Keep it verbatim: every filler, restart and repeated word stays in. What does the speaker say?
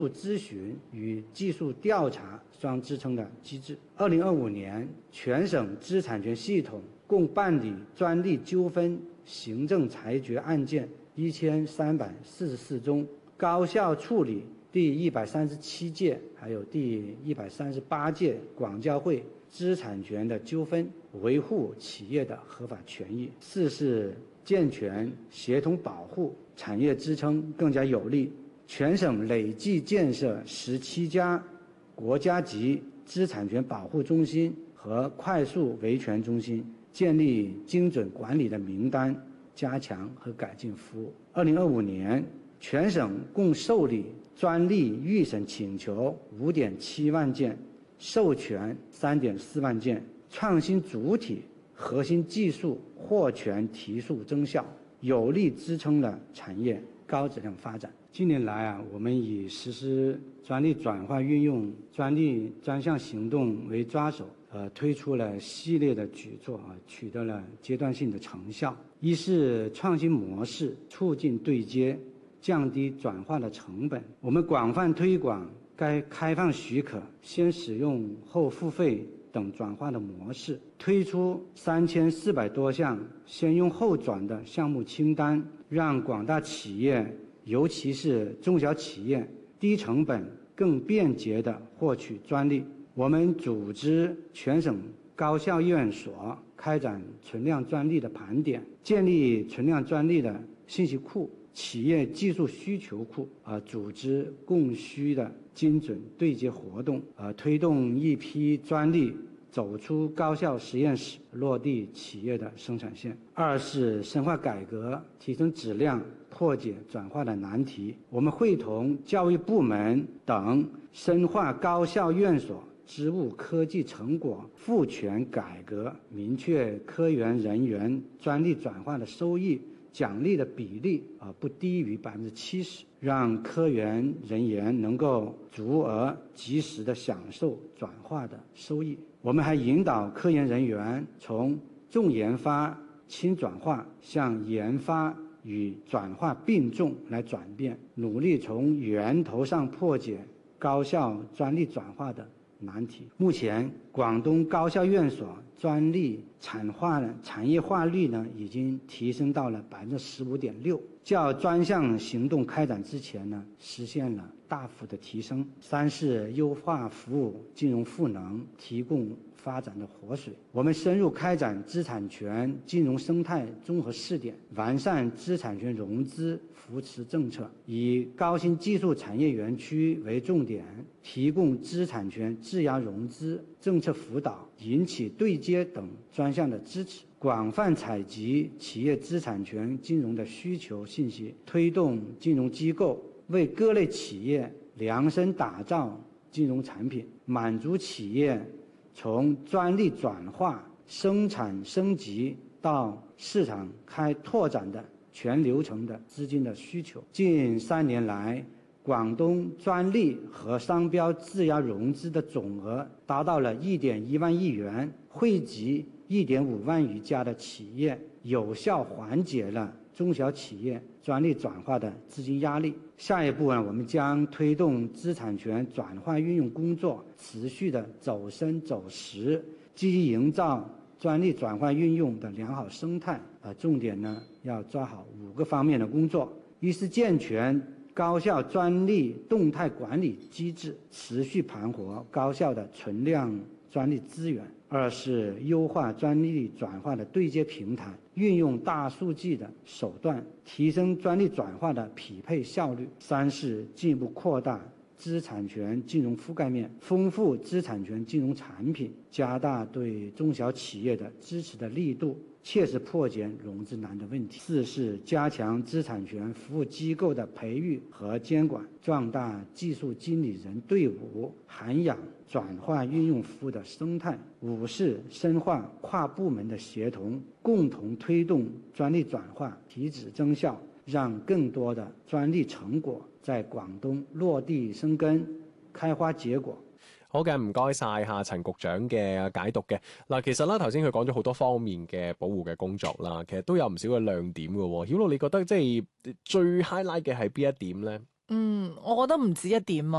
咨询与技术调查相支撑的机制。二零二五年，全省知识产权系统共办理专利纠纷行政裁决案件一千三百四十四宗，高效处理第一百三十七届还有第一百三十八届广交会知识产权的纠纷，维护企业的合法权益。四是健全协同保护，产业支撑更加有力。全省累计建设十七家国家级知识产权保护中心和快速维权中心，建立精准管理的名单，加强和改进服务。二零二五年，全省共受理专利预审请求五点七万件，授权三点四万件，创新主体、核心技术获权提速增效，有力支撑了产业高质量发展。近年来啊，我们以实施专利转化运用、专利专项行动为抓手，呃，推出了系列的举措啊，取得了阶段性的成效。一是创新模式，促进对接，降低转化的成本。我们广泛推广该开放许可、先使用后付费等转化的模式，推出三千四百多项先用后转的项目清单，让广大企业，尤其是中小企业低成本、更便捷地获取专利。我们组织全省高校院所开展存量专利的盘点，建立存量专利的信息库、企业技术需求库，啊、呃，组织供需的精准对接活动，呃，推动一批专利走出高校实验室，落地企业的生产线。二是深化改革，提升质量，破解转化的难题。我们会同教育部门等深化高校院所职务科技成果赋权改革，明确科研人员专利转化的收益奖励的比例啊、呃、不低于百分之七十，让科研人员能够足额及时的享受转化的收益。我们还引导科研人员从重研发、轻转化向研发与转化并重来转变，努力从源头上破解高校专利转化的难题。目前，广东高校院所专利产化产业化率呢，已经提升到了百分之十五点六，较专项行动开展之前呢，实现了大幅的提升。三是优化服务金融赋能，提供发展的活水。我们深入开展知识产权金融生态综合试点，完善知识产权融资扶持政策，以高新技术产业园区为重点，提供知识产权质押融资、政策辅导、引起对接等专项的支持，广泛采集企业知识产权金融的需求信息，推动金融机构为各类企业量身打造金融产品，满足企业从专利转化、生产升级到市场开拓展的全流程的资金的需求。近三年来，广东专利和商标质押融资的总额达到了一点一万亿元，惠及一点五万余家的企业，有效缓解了中小企业专利转化的资金压力。下一步呢，我们将推动知识产权转化运用工作持续的走深走实，积极营造专利转化运用的良好生态。呃，重点呢要抓好五个方面的工作：一是健全高校专利动态管理机制，持续盘活高校的存量专利资源；二是优化专利转化的对接平台，运用大数据的手段，提升专利转化的匹配效率；三是进一步扩大知识产权金融覆盖面，丰富知识产权金融产品，加大对中小企业的支持的力度，切实破解融资难的问题。四是加强知识产权服务机构的培育和监管，壮大技术经理人队伍，涵养转化运用服务的生态。五是深化跨部门的协同，共同推动专利转化提质增效，让更多的專利成果在廣東落地生根、開花結果。 好嘅，唔該晒嚇陳局長嘅解讀嘅。嗱，其實咧頭先佢講咗好多方面嘅保護嘅工作啦，其實都有唔少嘅亮點嘅喎。曉露，你覺得即係最 highlight 嘅係邊一點咧？ 嗯，我覺得唔止一點啊。